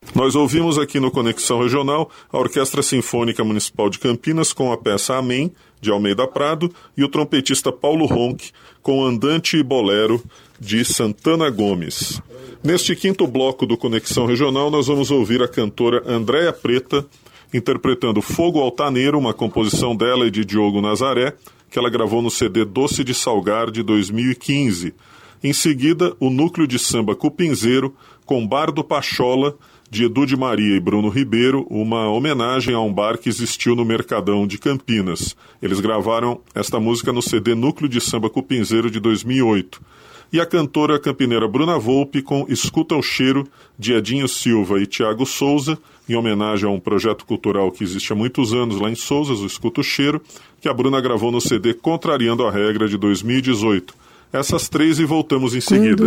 Nós ouvimos aqui no Conexão Regional a Orquestra Sinfônica Municipal de Campinas com a peça Amém, de Almeida Prado, e o trompetista Paulo Ronck com Andante e Bolero, de Santana Gomes. Neste quinto bloco do Conexão Regional, nós vamos ouvir a cantora Andréa Preta interpretando Fogo Altaneiro, uma composição dela e de Diogo Nazaré, que ela gravou no CD Doce de Salgar, de 2015. Em seguida, o Núcleo de Samba Cupinzeiro, com Bardo Pachola, de Edu de Maria e Bruno Ribeiro, uma homenagem a um bar que existiu no Mercadão de Campinas. Eles gravaram esta música no CD Núcleo de Samba Cupinzeiro, de 2008. E a cantora campineira Bruna Volpe com Escuta o Cheiro, de Edinho Silva e Tiago Souza, em homenagem a um projeto cultural que existe há muitos anos lá em Souzas, o Escuta o Cheiro, que a Bruna gravou no CD Contrariando a Regra, de 2018. Essas três e voltamos em seguida.